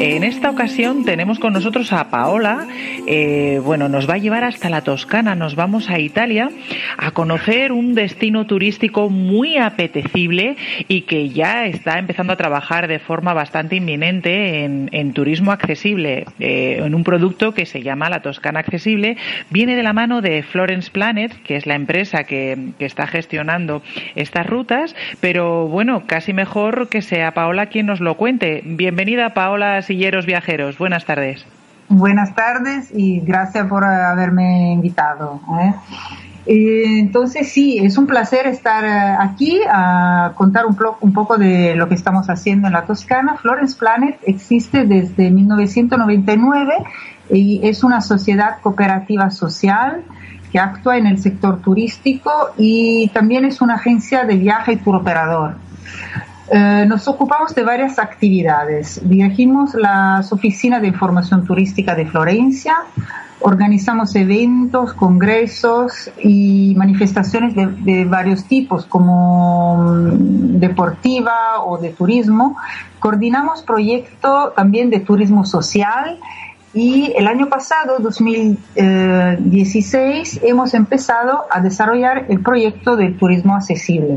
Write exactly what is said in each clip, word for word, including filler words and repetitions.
En esta ocasión tenemos con nosotros a Paola. Eh, bueno, nos va a llevar hasta la Toscana, nos vamos a Italia a conocer un destino turístico muy apetecible y que ya está empezando a trabajar de forma bastante inminente en, en turismo accesible, eh, en un producto que se llama la Toscana Accesible. Viene de la mano de Florence Planet, que es la empresa que, que está gestionando estas rutas, pero bueno, casi mejor que sea Paola quien nos lo cuente. Bienvenida, Paola Silleros Viajeros. Buenas tardes. Buenas tardes y gracias por haberme invitado. ¿eh? Eh, entonces sí, es un placer estar aquí a contar un, un poco de lo que estamos haciendo en la Toscana. Florence Planet existe desde mil novecientos noventa y nueve y es una sociedad cooperativa social que actúa en el sector turístico y también es una agencia de viaje y tour operador. Eh, nos ocupamos de varias actividades. Dirigimos las oficinas de información turística de Florencia, organizamos eventos, congresos y manifestaciones de, de varios tipos, como um, deportiva o de turismo. Coordinamos proyectos también de turismo social. Y el año pasado, dos mil dieciséis, hemos empezado a desarrollar el proyecto del turismo accesible.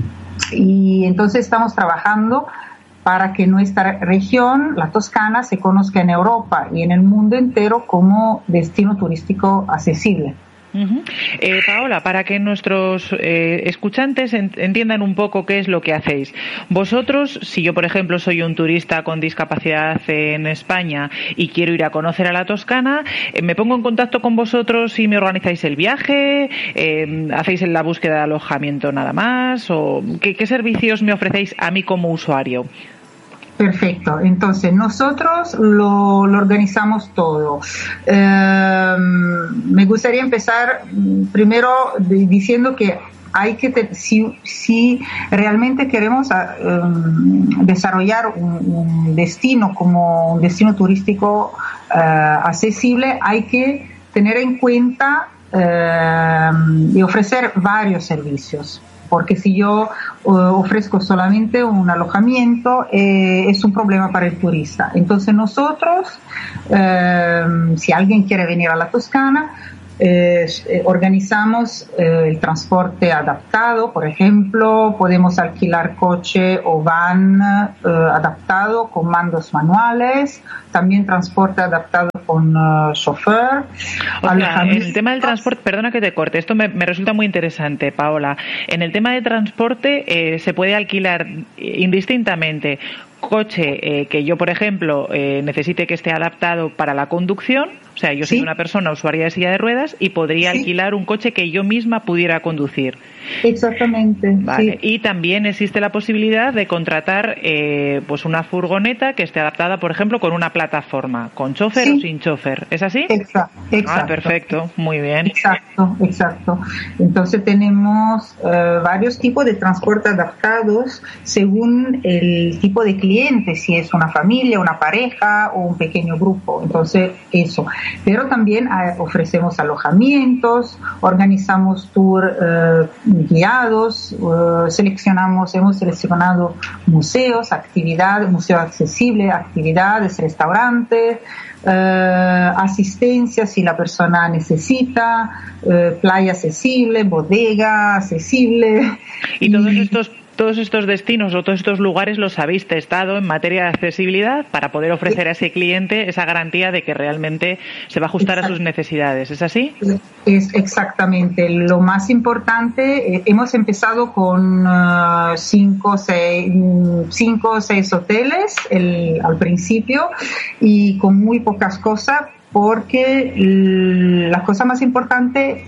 Y entonces estamos trabajando para que nuestra región, la Toscana, se conozca en Europa y en el mundo entero como destino turístico accesible. Uh-huh. Eh, Paola, para que nuestros eh, escuchantes en, entiendan un poco qué es lo que hacéis. Vosotros, si yo por ejemplo soy un turista con discapacidad en España y quiero ir a conocer a la Toscana, eh, me pongo en contacto con vosotros y me organizáis el viaje, eh, hacéis la búsqueda de alojamiento nada más, o ¿qué, qué servicios me ofrecéis a mí como usuario? Perfecto, entonces nosotros lo, lo organizamos todo. Eh, me gustaría empezar primero de, diciendo que hay que te, si, si realmente queremos um, desarrollar un, un destino como un destino turístico uh, accesible, hay que tener en cuenta uh, y ofrecer varios servicios. Porque si yo uh, ofrezco solamente un alojamiento, eh, es un problema para el turista. Entonces nosotros, eh, si alguien quiere venir a la Toscana, eh, organizamos eh, el transporte adaptado. Por ejemplo, podemos alquilar coche o van eh, adaptado con mandos manuales, también transporte adaptado con uh, chofer. O sea, en el tema del transporte, perdona que te corte, esto me, me resulta muy interesante, Paola. En el tema de transporte eh, se puede alquilar indistintamente coche eh, que yo, por ejemplo, eh, necesite que esté adaptado para la conducción. O sea, yo soy ¿Sí? una persona usuaria de silla de ruedas y podría ¿Sí? alquilar un coche que yo misma pudiera conducir. Exactamente. Vale. Sí. Y también existe la posibilidad de contratar eh, pues una furgoneta que esté adaptada, por ejemplo, con una plataforma, con chofer ¿Sí? o sin chofer. ¿Es así? Exacto. exacto. Ah, perfecto. Muy bien. Exacto, exacto. Entonces tenemos uh, varios tipos de transporte adaptados según el tipo de cliente, si es una familia, una pareja o un pequeño grupo. Entonces, eso. Pero también uh, ofrecemos alojamientos, organizamos tours uh, guiados, uh, seleccionamos, hemos seleccionado museos, actividades, museo accesible, actividades, restaurantes, uh, asistencia si la persona necesita, uh, playa accesible, bodega accesible. Y todos estos Todos estos destinos o todos estos lugares los habéis testado en materia de accesibilidad para poder ofrecer a ese cliente esa garantía de que realmente se va a ajustar Exacto. a sus necesidades. ¿Es así? Es exactamente. Lo más importante, eh, hemos empezado con uh, cinco o seis, cinco, seis hoteles el, al principio y con muy pocas cosas porque l- la cosa más importante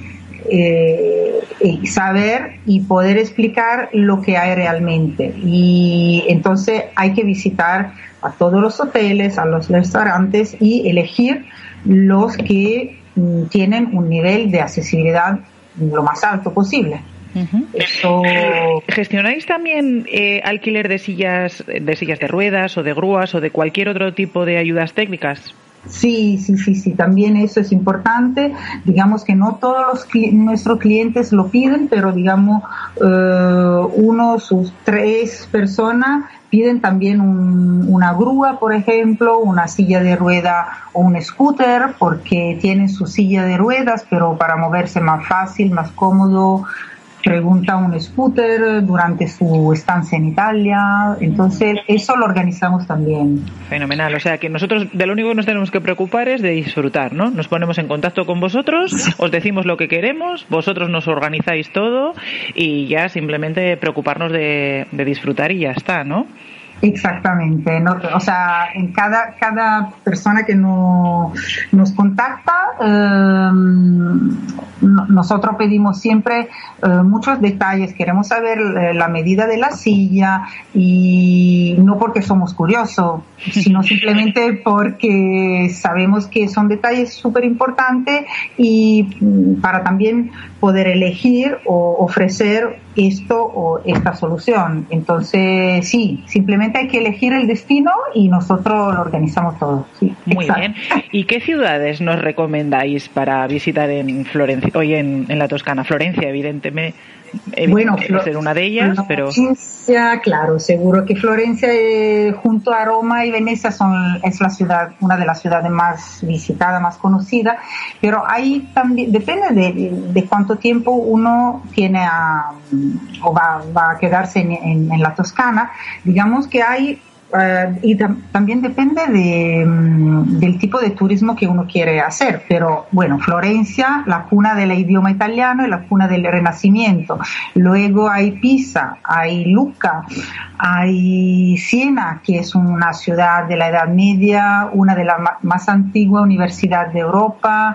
Eh, y saber y poder explicar lo que hay realmente, y entonces hay que visitar a todos los hoteles, a los restaurantes y elegir los que mm, tienen un nivel de accesibilidad lo más alto posible. Uh-huh. Eso... ¿Gestionáis también eh, alquiler de sillas, de sillas de ruedas o de grúas o de cualquier otro tipo de ayudas técnicas? Sí, sí, sí, sí, también eso es importante. Digamos que no todos los cli- nuestros clientes lo piden, pero digamos, eh, uno, sus tres personas piden también un, una grúa, por ejemplo, una silla de rueda o un scooter, porque tienen su silla de ruedas, pero para moverse más fácil, más cómodo, pregunta un scooter durante su estancia en Italia. Entonces, eso lo organizamos también. Fenomenal. O sea, que nosotros de lo único que nos tenemos que preocupar es de disfrutar, ¿no? Nos ponemos en contacto con vosotros, os decimos lo que queremos, vosotros nos organizáis todo y ya simplemente preocuparnos de, de disfrutar y ya está, ¿no? Exactamente, no, o sea, en cada cada persona que no, nos contacta, eh, nosotros pedimos siempre eh, muchos detalles. Queremos saber eh, la medida de la silla, y no porque somos curiosos, sino simplemente porque sabemos que son detalles súper importantes, y para también poder elegir o ofrecer esto o esta solución. Entonces, sí, simplemente hay que elegir el destino y nosotros lo organizamos todo. Sí, muy exacto. bien. ¿Y qué ciudades nos recomendáis para visitar en Florencia, hoy en, en la Toscana? Florencia, evidentemente. Bueno, Flo- ser una de ellas, pero Florencia, claro, seguro que Florencia eh, junto a Roma y Venecia son es la ciudad, una de las ciudades más visitadas, más conocidas, pero ahí también depende de, de cuánto tiempo uno tiene a, o va, va a quedarse en, en, en la Toscana. Digamos que hay Uh, y tam- también depende de, um, del tipo de turismo que uno quiere hacer, pero bueno, Florencia, la cuna del idioma italiano y la cuna del Renacimiento. Luego hay Pisa, hay Lucca, hay Siena, que es una ciudad de la Edad Media, una de las ma- más antiguas universidades de Europa,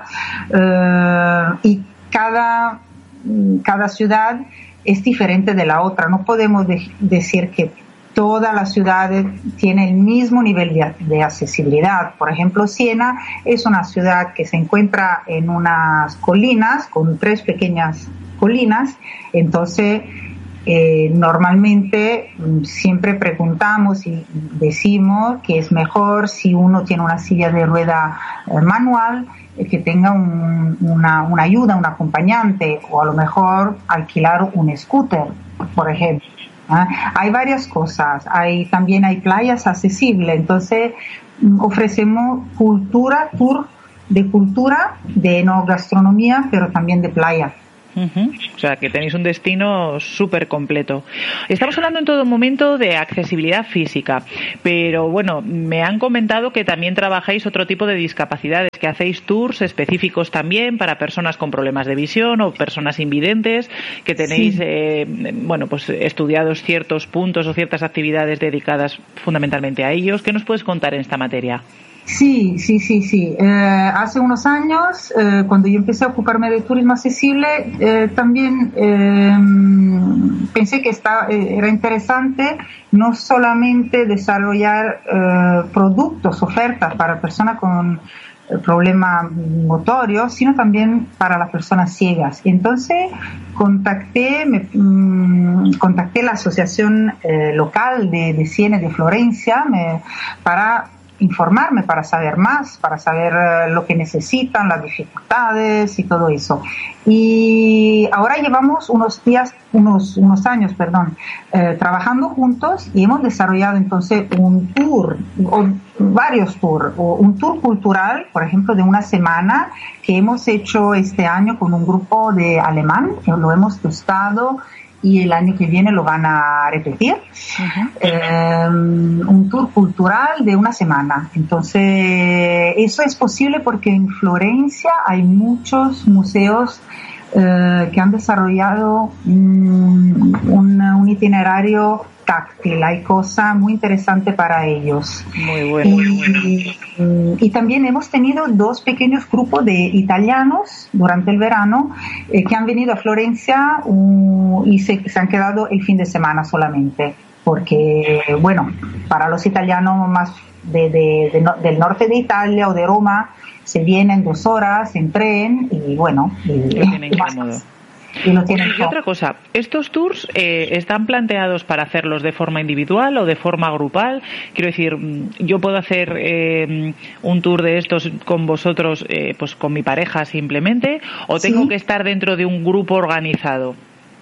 uh, y cada, cada ciudad es diferente de la otra. No podemos de- decir que todas las ciudades tienen el mismo nivel de, de accesibilidad. Por ejemplo, Siena es una ciudad que se encuentra en unas colinas, con tres pequeñas colinas. Entonces, eh, normalmente siempre preguntamos y decimos que es mejor, si uno tiene una silla de rueda eh, manual, eh, que tenga un, una, una ayuda, un acompañante, o a lo mejor alquilar un scooter, por ejemplo. ¿Ah? Hay varias cosas, hay también hay playas accesibles, entonces ofrecemos cultura, tour de cultura, de no gastronomía, pero también de playa. Uh-huh. O sea, que tenéis un destino súper completo. Estamos hablando en todo momento de accesibilidad física, pero bueno, me han comentado que también trabajáis otro tipo de discapacidades, que hacéis tours específicos también para personas con problemas de visión o personas invidentes, que tenéis, sí. eh, bueno, pues estudiados ciertos puntos o ciertas actividades dedicadas fundamentalmente a ellos. ¿Qué nos puedes contar en esta materia? Sí, sí, sí, sí. Eh, hace unos años, eh, cuando yo empecé a ocuparme del turismo accesible, eh, también eh, pensé que estaba, eh, era interesante no solamente desarrollar eh, productos, ofertas para personas con eh, problemas motorios, sino también para las personas ciegas. Entonces contacté, me, mmm, contacté la asociación eh, local de, de Siena, de Florencia, me, para informarme, para saber más, para saber uh, lo que necesitan, las dificultades y todo eso. Y ahora llevamos unos días, unos, unos años, perdón, eh, trabajando juntos, y hemos desarrollado entonces un tour, o varios tours, o un tour cultural, por ejemplo, de una semana, que hemos hecho este año con un grupo de alemán, que lo hemos testado, y el año que viene lo van a repetir. Uh-huh. Eh, un tour cultural de una semana. Entonces, eso es posible porque en Florencia hay muchos museos eh, que han desarrollado un, un, un itinerario táctil. Hay cosas muy interesantes para ellos. Muy bueno, y, muy bueno. Y, y también hemos tenido dos pequeños grupos de italianos durante el verano eh, que han venido a Florencia uh, y se, se han quedado el fin de semana solamente, porque, bueno, para los italianos más de, de, de, no, del norte de Italia o de Roma, se vienen dos horas en tren y, bueno, y, lo tienen y cómodo. Y, lo tienen y otra cosa, ¿estos tours eh, están planteados para hacerlos de forma individual o de forma grupal? Quiero decir, yo puedo hacer eh, un tour de estos con vosotros, eh, pues con mi pareja simplemente, o tengo ¿Sí? que estar dentro de un grupo organizado.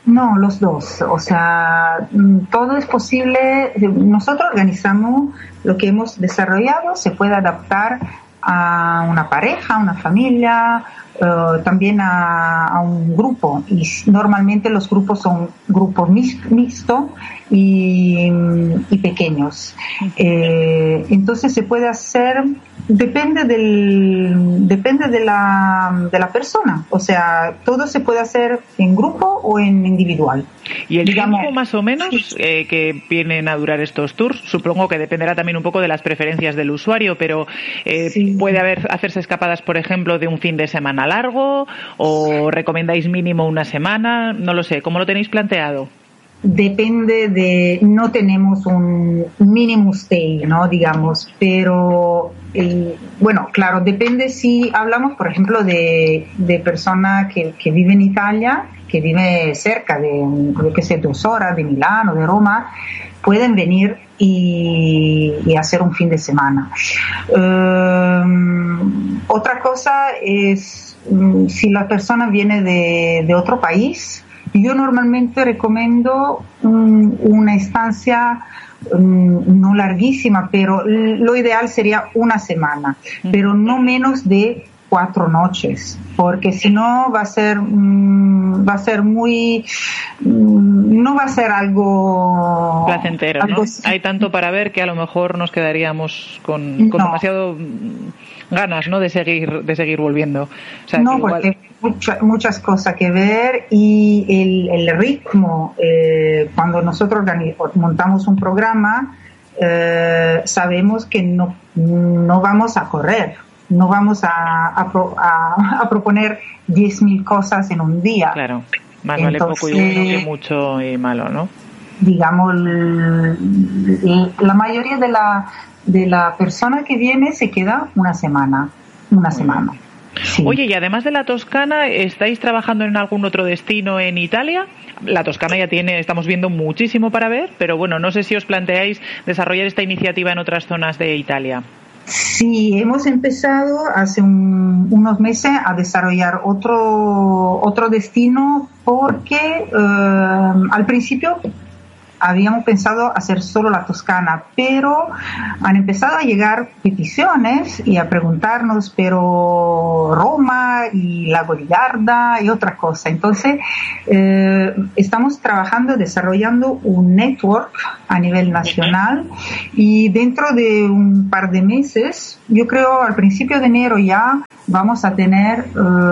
No, los dos. O sea, todo es posible. Nosotros organizamos lo que hemos desarrollado, se puede adaptar a una pareja, a una familia, uh, también a, a un grupo. Y normalmente los grupos son grupos mixtos y, y pequeños. Eh, entonces se puede hacer, depende del, depende de la, de la persona. O sea, todo se puede hacer en grupo o en individual. ¿Y el Digamos, tiempo más o menos eh, que vienen a durar estos tours? Supongo que dependerá también un poco de las preferencias del usuario, pero eh, sí. ¿puede haber hacerse escapadas, por ejemplo, de un fin de semana largo o recomendáis mínimo una semana? No lo sé, ¿cómo lo tenéis planteado? Depende de, no tenemos un minimum stay, ¿no? Digamos, pero eh, bueno, claro, depende si hablamos, por ejemplo, de, de personas que, que viven en Italia, que vive cerca de, yo qué sé, dos horas de Milán o de Roma, pueden venir y, y hacer un fin de semana. Um, otra cosa es, si la persona viene de, de otro país, yo normalmente recomiendo um, una estancia um, no larguísima, pero lo ideal sería una semana, pero no menos de cuatro noches, porque si no va a ser um, va a ser muy um, no va a ser algo placentero, algo, ¿no? Hay tanto para ver que a lo mejor nos quedaríamos con, con no. demasiado ganas, ¿no? de seguir de seguir volviendo. O sea, no, igual... porque mucha, muchas cosas que ver y el, el ritmo eh, cuando nosotros montamos un programa eh, sabemos que no no vamos a correr. No vamos a, a, a, a proponer diez mil cosas en un día. Claro, más vale Entonces, poco y bueno que mucho y malo, ¿no? Digamos, la mayoría de la de la persona que viene se queda una semana, una Muy semana. Sí. Oye, y además de la Toscana, ¿estáis trabajando en algún otro destino en Italia? La Toscana ya tiene, estamos viendo muchísimo para ver, pero bueno, no sé si os planteáis desarrollar esta iniciativa en otras zonas de Italia. Sí, hemos empezado hace un, unos meses a desarrollar otro otro destino porque eh, al principio habíamos pensado hacer solo la Toscana, pero han empezado a llegar peticiones y a preguntarnos, pero Roma y Lago di Garda y otra cosa. Entonces, eh, estamos trabajando, desarrollando un network a nivel nacional y dentro de un par de meses, yo creo al principio de enero ya, vamos a tener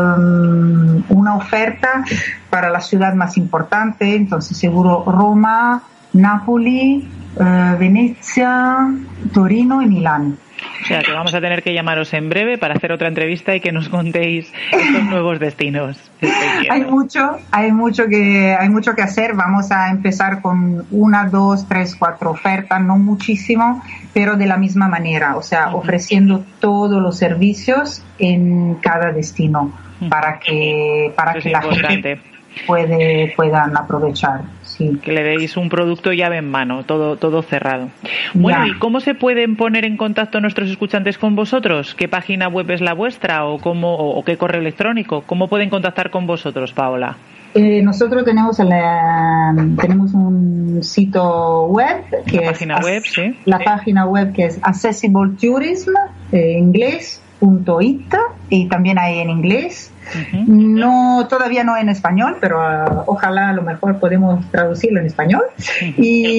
um, una oferta para la ciudad más importante, entonces seguro Roma, Nápoli, eh, Venecia, Torino y Milán. O sea, que vamos a tener que llamaros en breve para hacer otra entrevista y que nos contéis estos nuevos destinos. Hay mucho, hay mucho que, hay mucho que hacer. Vamos a empezar con una, dos, tres, cuatro ofertas, no muchísimo, pero de la misma manera, o sea, uh-huh. ofreciendo todos los servicios en cada destino uh-huh. para que, para Eso que la importante. gente puede, puedan aprovechar. Sí. Que le deis un producto llave en mano, todo todo cerrado. Bueno, ya. ¿Y cómo se pueden poner en contacto nuestros escuchantes con vosotros? ¿Qué página web es la vuestra o cómo o, o qué correo electrónico? ¿Cómo pueden contactar con vosotros, Paola? Eh, nosotros tenemos la, tenemos un sitio web que la es página web, sí. La sí. página web que es accessible tourism eh, inglés punto it y también hay en inglés. Uh-huh. No, todavía no en español, pero uh, ojalá a lo mejor podemos traducirlo en español. Uh-huh.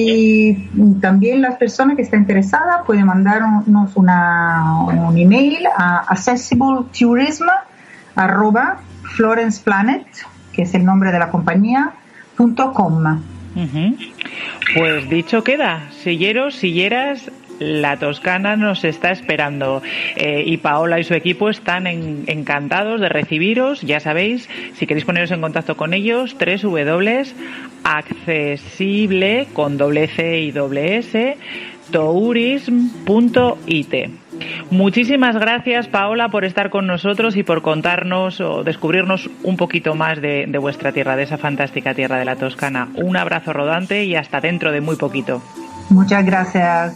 Y también las personas que están interesadas pueden mandarnos una, un email a accessibletourism arroba florenceplanet, que es el nombre de la compañía, punto com. Uh-huh. Pues dicho queda, silleros, silleras, la Toscana nos está esperando eh, y Paola y su equipo están en, encantados de recibiros. Ya sabéis, si queréis poneros en contacto con ellos, doble u doble u doble u punto accesible con doble C y doble S tourism punto it. Muchísimas gracias, Paola, por estar con nosotros y por contarnos o descubrirnos un poquito más de, de vuestra tierra, de esa fantástica tierra de la Toscana. Un abrazo rodante y hasta dentro de muy poquito. Muchas gracias.